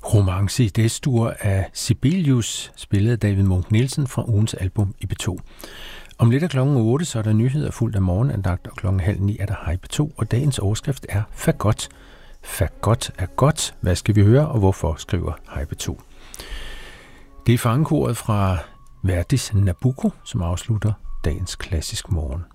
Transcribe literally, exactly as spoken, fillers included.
Romance i Destur af Sibelius, spillet af David Munch Nielsen fra ugens album i P to. Om lidt af klokken otte, så er der nyheder fuldt af morgenandagt, og klokken halv ni er der Hej P to, og dagens overskrift er Fagot. Fagot er godt. Hvad skal vi høre, og hvorfor, skriver Hej P to. Det er fangekoret fra Verdis Nabucco, som afslutter dagens klassisk morgen.